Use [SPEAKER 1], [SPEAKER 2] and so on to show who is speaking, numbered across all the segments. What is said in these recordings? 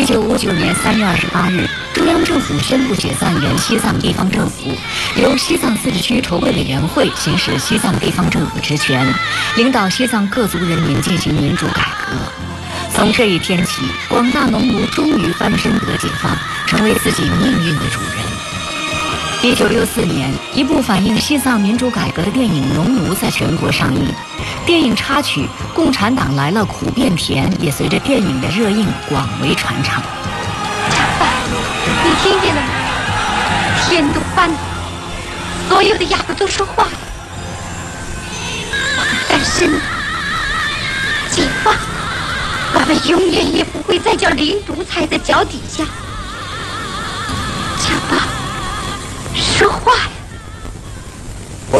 [SPEAKER 1] 1959年3月28日，中央政府宣布解散原西藏地方政府，由西藏自治区筹备委员会行使西藏地方政府职权，领导西藏各族人民进行民主改革。从这一天起，广大农奴终于翻身得解放，成为自己命运的主人。1964年，一部反映西藏民主改革的电影《农奴》在全国上映。电影插曲《共产党来了苦变甜》也随着电影的热映广为传唱。
[SPEAKER 2] 你听见了吗？天都翻了，所有的哑巴都说话了。我们翻身了，解放，我们永远也不会再叫领主踩在脚底下。哑巴，说话呀！
[SPEAKER 3] 我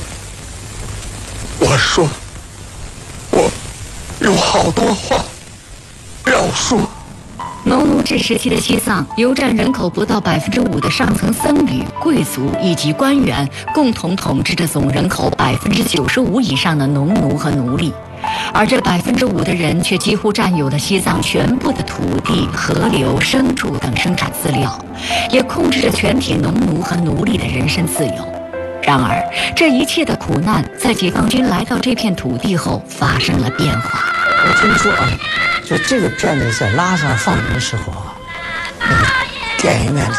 [SPEAKER 3] 有好多话要说。
[SPEAKER 1] 农奴制时期的西藏，由占人口不到5%的上层僧侣、贵族以及官员共同统治着总人口95%以上的农奴和奴隶，而这5%的人却几乎占有了西藏全部的土地、河流、牲畜等生产资料，也控制着全体农奴和奴隶的人身自由。然而，这一切的苦难在解放军来到这片土地后发生了变化。
[SPEAKER 4] 我听说啊，就这个片子在拉萨放映的时候啊，那个电影院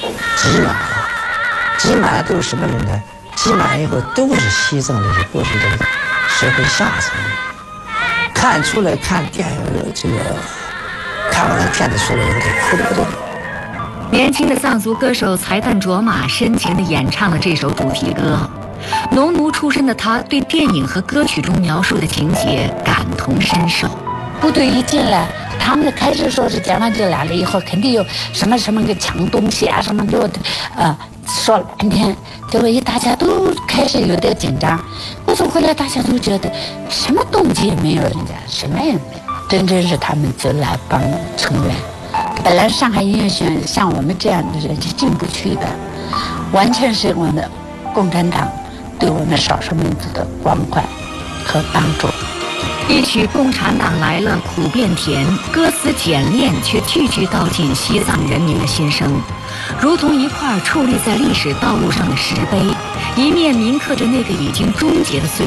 [SPEAKER 4] 挤满了都是什么人呢？挤满了以后都是西藏这些过去的社会下层，看电影这个看完了片子出来以后都哭得不得了。
[SPEAKER 1] 年轻的藏族歌手才旦卓玛深情地演唱了这首主题歌。农奴出身的他，对电影和歌曲中描述的情节感同身受。
[SPEAKER 5] 部队一进来，他们开始说是解放军来了以后，肯定有什么个抢东西啊，什么就说了半天，结果大家都开始有点紧张。我走回来，大家都觉得什么动机也没有，人家什么也没有，真是他们就来帮成员。本来上海音乐学院像我们这样的人是进不去的，完全是我们共产党对我们少数民族的关怀和帮助。
[SPEAKER 1] 一曲《共产党来了苦变甜》，歌词简练却句句道尽西藏人民的心声，如同一块矗立在历史道路上的石碑，一面铭刻着那个已经终结的岁